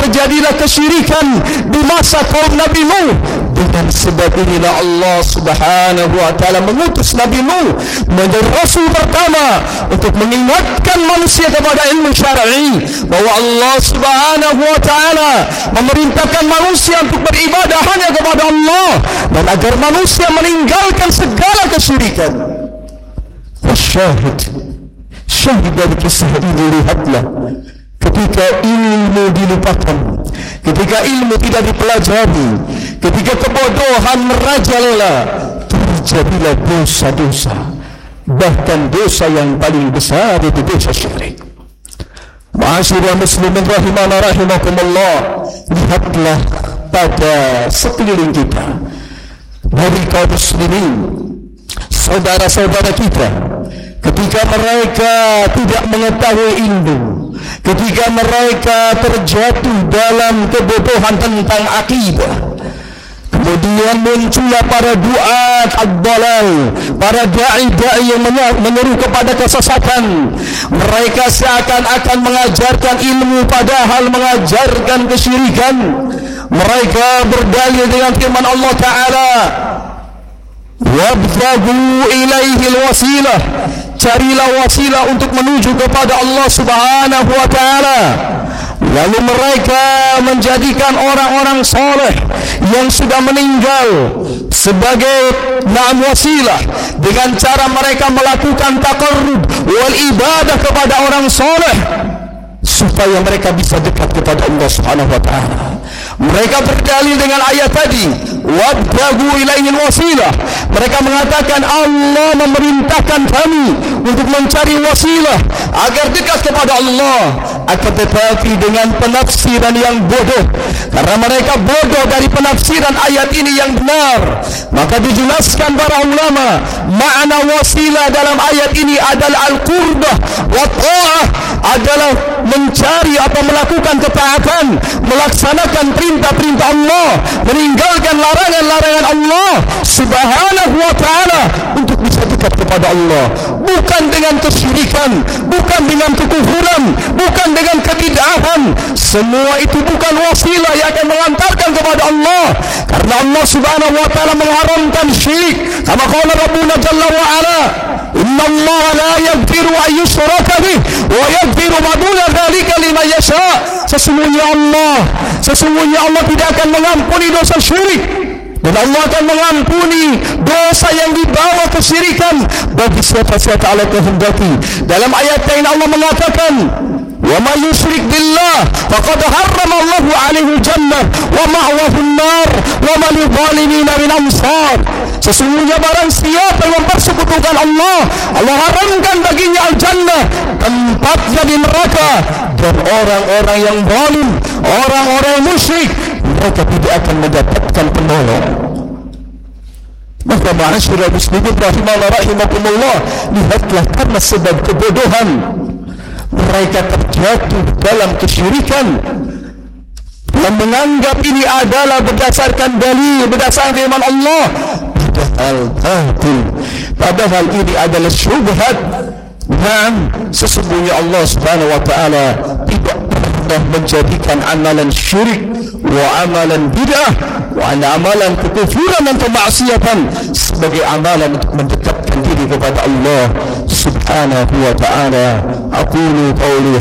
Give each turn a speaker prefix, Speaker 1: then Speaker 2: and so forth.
Speaker 1: terjadilah kesyirikan di masa kaum Nabi Nuh. Dengan sebab inilah Allah Subhanahu wa ta'ala mengutus Nabi Nuh menjadi rasul pertama untuk mengingatkan manusia kepada ilmu syar'i, bahwa Allah Subhanahu wa ta'ala memerintahkan manusia untuk beribadah hanya kepada Allah, dan agar manusia meninggalkan segala kesyirikan. Syahid dari kisah ini, lihatlah ketika ilmu dilupakan, ketika ilmu tidak dipelajari, ketika kebodohan merajalela, terjadilah dosa-dosa, bahkan dosa yang paling besar itu dosa syirik. Ma'asyiral muslimin rahimana rahimakumullah, lihatlah pada sekeliling kita dari kaum muslimin, saudara-saudara kita, ketika mereka tidak mengetahui ilmu, ketika mereka terjatuh dalam kebodohan tentang akidah, kemudian muncullah para duat ad-dalal, para da'i-da'i yang menyeru kepada kesesatan. Mereka seakan-akan mengajarkan ilmu padahal mengajarkan kesyirikan. Mereka berdalil dengan firman Allah Ta'ala, wabtaghu ilaihi al-wasilah, carilah wasilah untuk menuju kepada Allah Subhanahu wa ta'ala. Lalu mereka menjadikan orang-orang soleh yang sudah meninggal sebagai wasilah, dengan cara mereka melakukan taqarrub wal ibadah kepada orang soleh supaya mereka bisa dekat kepada Allah Subhanahu wa ta'ala. Mereka berdalil dengan ayat tadi, wabtaghu ilaihi wasilah. Mereka mengatakan Allah memerintahkan kami untuk mencari wasilah agar dekat kepada Allah, akan tetapi dengan penafsiran yang bodoh. Karena mereka bodoh dari penafsiran ayat ini yang benar, maka dijelaskan para ulama, makna wasilah dalam ayat ini adalah al-qurbah wa ta'ah, adalah mencari atau melakukan ketaatan, melaksanakan perintah-perintah Allah, meninggalkan larangan-larangan Allah Subhanahu wa ta'ala untuk bisa dekat kepada Allah. Bukan dengan kesyirikan, bukan dengan kekufuran, bukan dengan kebid'ahan. Semua itu bukan wasilah yang akan mengantarkan kepada Allah, karena Allah Subhanahu wa ta'ala mengharamkan syirik. Kama qala Rabbuna Jalla wa Ala, inna Allah la yaghfiru an yushraka bih wa yaghfiru ma duna dzalika liman yasha. Sesungguhnya Allah tidak akan mengampuni dosa syirik, dan Allah akan mengampuni dosa yang dibawa kesyirikan bagi siapa-siapa Allah kehendaki. Dalam ayat lain Allah mengatakan, wa may yusyrik billah faqad harrama Allahu 'alaihi jannah wa ma'wahu an-nar wa ma lidh-dhalimin min ansar. Sesungguhnya barang siapa yang mempersekutukan Allah, Allah haramkan baginya al-jannah, tempatnya di neraka, dan orang-orang yang zalim, orang-orang musyrik, mereka tidak akan mendapatkan penolong. Maka ma'asyiral muslimin rahimakumullah, lihatlah karena sebab kebodohan mereka terjatuh dalam kesyirikan yang menganggap ini adalah berdasarkan dalil, berdasarkan firman Allah, padahal ini adalah syubhat. Dan sesungguhnya Allah Subhanahu wa ta'ala tidak pernah menjadikan amalan syirik wa amalan bid'ah wa amalan kekufuran dan kemaksiatan sebagai amalan untuk mendekatkan diri kepada Allah Subhanahu wa ta'ala. Aqulu qawli